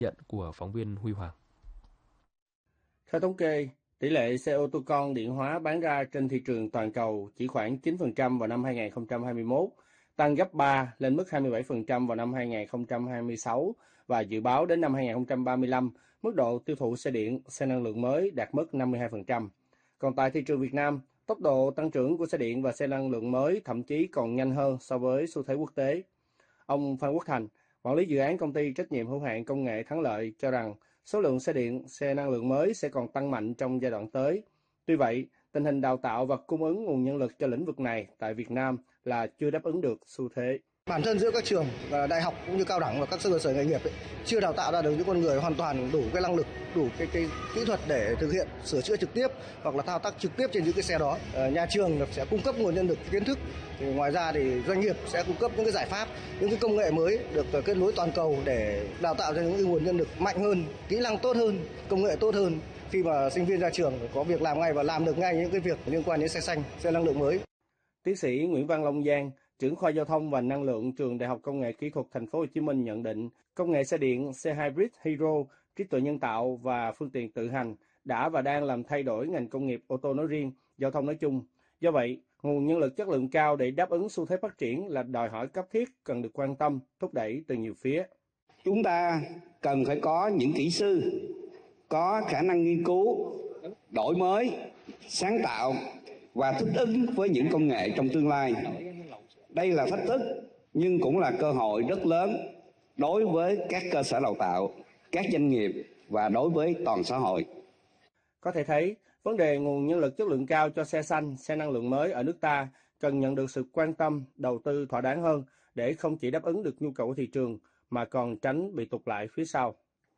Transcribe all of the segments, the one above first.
Nhận của phóng viên Huy Hoàng. Theo thống kê, tỷ lệ xe ô tô con điện hóa bán ra trên thị trường toàn cầu chỉ khoảng 9% vào năm 2021, tăng gấp 3 lên mức 27% vào năm 2026 và dự báo đến năm 2035, mức độ tiêu thụ xe điện, xe năng lượng mới đạt mức 52%. Còn tại thị trường Việt Nam, tốc độ tăng trưởng của xe điện và xe năng lượng mới thậm chí còn nhanh hơn so với xu thế quốc tế. Ông Phan Quốc Thành, quản lý dự án công ty trách nhiệm hữu hạn công nghệ Thắng Lợi cho rằng số lượng xe điện, xe năng lượng mới sẽ còn tăng mạnh trong giai đoạn tới. Tuy vậy, tình hình đào tạo và cung ứng nguồn nhân lực cho lĩnh vực này tại Việt Nam là chưa đáp ứng được xu thế. Bản thân giữa các trường đại học cũng như cao đẳng và các cơ sở nghề nghiệp chưa đào tạo ra được những con người hoàn toàn đủ cái năng lực, đủ cái kỹ thuật để thực hiện sửa chữa trực tiếp hoặc là thao tác trực tiếp trên những cái xe đó. Nhà trường sẽ cung cấp nguồn nhân lực kiến thức. Thì ngoài ra thì doanh nghiệp sẽ cung cấp những cái giải pháp, những cái công nghệ mới được kết nối toàn cầu để đào tạo ra những cái nguồn nhân lực mạnh hơn, kỹ năng tốt hơn, công nghệ tốt hơn. Khi mà sinh viên ra trường có việc làm ngay và làm được ngay những cái việc liên quan đến xe xanh, xe năng lượng mới. Tiến sĩ Nguyễn Văn Long Giang, trưởng khoa giao thông và năng lượng trường Đại học Công nghệ Kỹ thuật Thành phố Hồ Chí Minh nhận định, công nghệ xe điện, xe hybrid Hero, trí tuệ nhân tạo và phương tiện tự hành đã và đang làm thay đổi ngành công nghiệp ô tô nói riêng, giao thông nói chung. Do vậy, nguồn nhân lực chất lượng cao để đáp ứng xu thế phát triển là đòi hỏi cấp thiết cần được quan tâm, thúc đẩy từ nhiều phía. Chúng ta cần phải có những kỹ sư có khả năng nghiên cứu, đổi mới, sáng tạo và thích ứng với những công nghệ trong tương lai. Đây là thách thức nhưng cũng là cơ hội rất lớn đối với các cơ sở đào tạo, các doanh nghiệp và đối với toàn xã hội. Có thể thấy, vấn đề nguồn nhân lực chất lượng cao cho xe xanh, xe năng lượng mới ở nước ta cần nhận được sự quan tâm, đầu tư thỏa đáng hơn để không chỉ đáp ứng được nhu cầu của thị trường mà còn tránh bị tụt lại phía sau.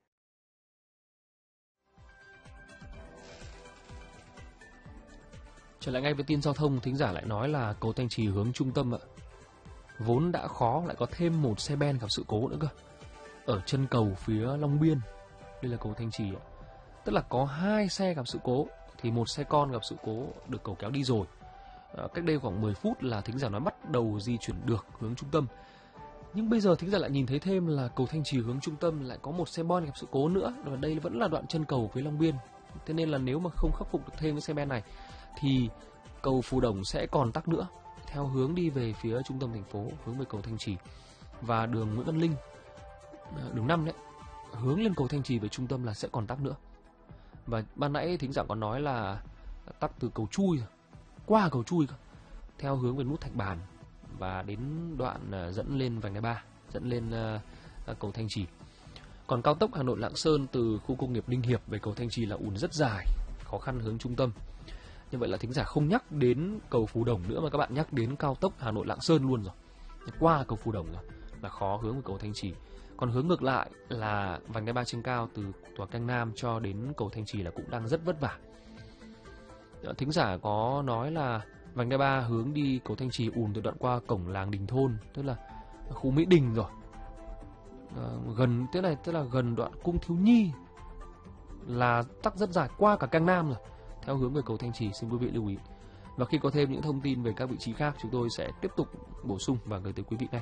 Trở lại ngay với tin giao thông, thính giả lại nói là cầu Thanh Trì hướng trung tâm ạ. Vốn đã khó lại có thêm một xe ben gặp sự cố nữa cơ. Ở chân cầu phía Long Biên, đây là cầu Thanh Trì ạ. Tức là có 2 xe gặp sự cố thì một xe con gặp sự cố được cầu kéo đi rồi. Cách đây khoảng 10 phút là thính giả nói bắt đầu di chuyển được hướng trung tâm. Nhưng bây giờ thính giả lại nhìn thấy thêm là cầu Thanh Trì hướng trung tâm lại có một xe bon gặp sự cố nữa. Và đây vẫn là đoạn chân cầu phía Long Biên. Thế nên là nếu mà không khắc phục được thêm cái xe ben này thì cầu Phù Đồng sẽ còn tắc nữa theo hướng đi về phía trung tâm thành phố, hướng về cầu Thanh Trì. Và đường Nguyễn Văn Linh, đường 5 đấy, hướng lên cầu Thanh Trì về trung tâm là sẽ còn tắc nữa. Và ban nãy thính giả có nói là tắc từ cầu Chui qua cầu Chui theo hướng về nút Thạch Bàn và đến đoạn dẫn lên vành đai 3, dẫn lên cầu Thanh Trì. Còn cao tốc Hà Nội Lạng Sơn từ khu công nghiệp Ninh Hiệp về cầu Thanh Trì là ùn rất dài, khó khăn hướng trung tâm. Như vậy là thính giả không nhắc đến cầu Phù Đồng nữa mà các bạn nhắc đến cao tốc Hà Nội Lạng Sơn luôn rồi. Qua cầu Phù Đồng rồi là khó hướng về cầu Thanh Trì. Còn hướng ngược lại là vành đai 3 trên cao từ tòa Canh Nam cho đến cầu Thanh Trì là cũng đang rất vất vả. Thính giả có nói là vành đai 3 hướng đi cầu Thanh Trì ùn từ đoạn qua cổng làng Đình Thôn, tức là khu Mỹ Đình rồi. Gần thế này tức là gần đoạn Cung Thiếu Nhi là tắc rất dài qua cả Canh Nam rồi. Theo hướng về cầu Thanh Trì, xin quý vị lưu ý. Và khi có thêm những thông tin về các vị trí khác, chúng tôi sẽ tiếp tục bổ sung và gửi tới quý vị ngay.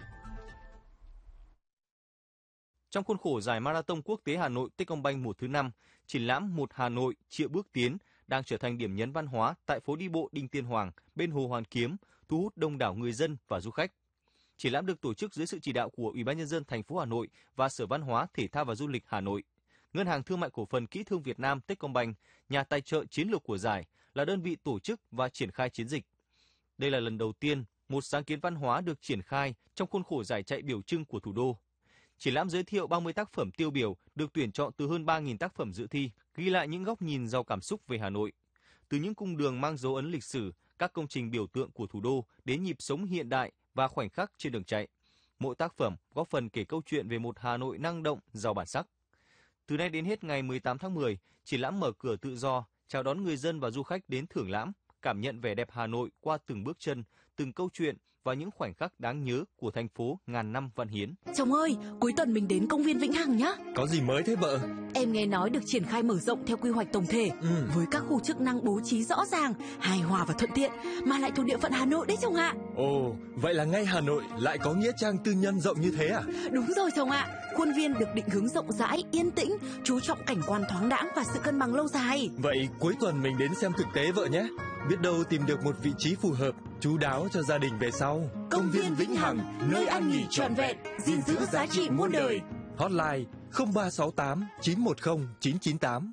Trong khuôn khổ giải Marathon Quốc tế Hà Nội Techcombank mùa thứ 5, triển lãm Một Hà Nội triệu bước tiến đang trở thành điểm nhấn văn hóa tại phố đi bộ Đinh Tiên Hoàng bên Hồ Hoàn Kiếm, thu hút đông đảo người dân và du khách. Triển lãm được tổ chức dưới sự chỉ đạo của Ủy ban nhân dân thành phố Hà Nội và Sở Văn hóa, Thể thao và Du lịch Hà Nội. Ngân hàng Thương mại Cổ phần Kỹ thương Việt Nam Techcombank, nhà tài trợ chiến lược của giải, là đơn vị tổ chức và triển khai chiến dịch. Đây là lần đầu tiên một sáng kiến văn hóa được triển khai trong khuôn khổ giải chạy biểu trưng của thủ đô. Triển lãm giới thiệu 30 tác phẩm tiêu biểu được tuyển chọn từ hơn 3.000 tác phẩm dự thi, ghi lại những góc nhìn giàu cảm xúc về Hà Nội. Từ những cung đường mang dấu ấn lịch sử, các công trình biểu tượng của thủ đô đến nhịp sống hiện đại và khoảnh khắc trên đường chạy. Mỗi tác phẩm góp phần kể câu chuyện về một Hà Nội năng động, giàu bản sắc. Từ nay đến hết ngày 18 tháng 10, triển lãm mở cửa tự do, chào đón người dân và du khách đến thưởng lãm, cảm nhận vẻ đẹp Hà Nội qua từng bước chân, từng câu chuyện và những khoảnh khắc đáng nhớ của thành phố ngàn năm văn hiến. Chồng ơi, cuối tuần mình đến công viên Vĩnh Hằng nhá. Có gì mới thế vợ? Em nghe nói được triển khai mở rộng theo quy hoạch tổng thể, với các khu chức năng bố trí rõ ràng, hài hòa và thuận tiện, mà lại thuộc địa phận Hà Nội đấy chồng ạ. Ồ, vậy là ngay Hà Nội lại có nghĩa trang tư nhân rộng như thế à? Đúng rồi chồng ạ. Khuôn viên được định hướng rộng rãi, yên tĩnh, chú trọng cảnh quan thoáng đãng và sự cân bằng lâu dài. Vậy cuối tuần mình đến xem thực tế vợ nhé. Biết đâu tìm được một vị trí phù hợp, chu đáo cho gia đình về sau. Công viên Vĩnh Hằng, nơi ăn nghỉ trọn vẹn, gìn giữ giá trị muôn đời. Hotline 0368 910 998.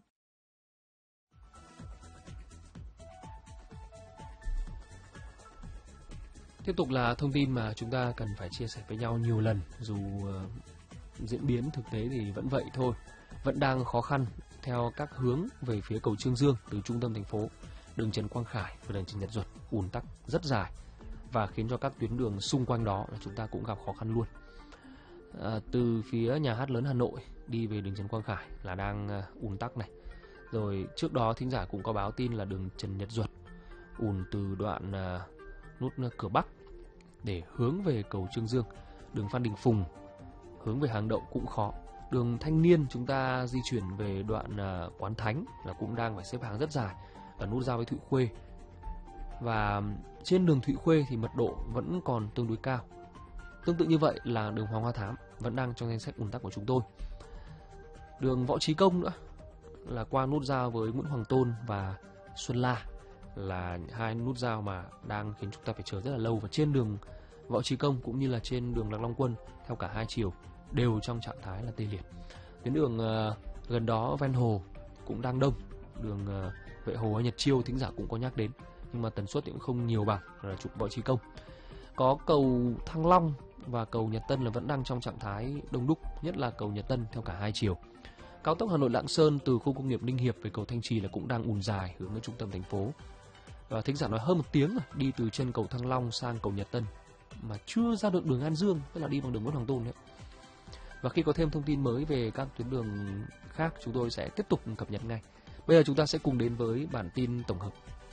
Tiếp tục là thông tin mà chúng ta cần phải chia sẻ với nhau nhiều lần, dù diễn biến thực tế thì vẫn vậy thôi, vẫn đang khó khăn theo các hướng về phía cầu Chương Dương từ trung tâm thành phố. Đường Trần Quang Khải và đường Trần Nhật Duật ùn tắc rất dài và khiến cho các tuyến đường xung quanh đó là chúng ta cũng gặp khó khăn luôn. Từ phía Nhà hát lớn Hà Nội đi về đường Trần Quang Khải là đang ùn tắc này. Rồi trước đó thính giả cũng có báo tin là đường Trần Nhật Duật ùn từ đoạn nút cửa Bắc để hướng về cầu Chương Dương. Đường Phan Đình Phùng hướng về Hàng Đậu cũng khó. Đường Thanh Niên chúng ta di chuyển về đoạn Quán Thánh là cũng đang phải xếp hàng rất dài ở nút giao với Thụy Khuê. Và trên đường Thụy Khuê thì mật độ vẫn còn tương đối cao. Tương tự như vậy là đường Hoàng Hoa Thám vẫn đang trong danh sách ùn tắc của chúng tôi. Đường Võ Trí Công nữa là qua nút giao với Nguyễn Hoàng Tôn và Xuân La là hai nút giao mà đang khiến chúng ta phải chờ rất là lâu. Và trên đường Võ Trí Công cũng như là trên đường Lạc Long Quân theo cả hai chiều đều trong trạng thái là tê liệt. Tuyến đường gần đó ven hồ cũng đang đông. Đường Vệ Hồ hay Nhật Chiêu thính giả cũng có nhắc đến, nhưng mà tần suất cũng không nhiều bằng là trục Võ Trí Công. Có cầu Thăng Long và cầu Nhật Tân là vẫn đang trong trạng thái đông đúc, nhất là cầu Nhật Tân theo cả hai chiều. Cao tốc Hà Nội Lạng Sơn từ khu công nghiệp Ninh Hiệp về cầu Thanh Trì là cũng đang ùn dài hướng đến trung tâm thành phố. Và thính giả nói hơn 1 tiếng rồi, đi từ chân cầu Thăng Long sang cầu Nhật Tân mà chưa ra được đường An Dương, tức là đi bằng đường Nguyễn Hoàng Tôn đấy. Và khi có thêm thông tin mới về các tuyến đường khác, chúng tôi sẽ tiếp tục cập nhật ngay. Bây giờ chúng ta sẽ cùng đến với bản tin tổng hợp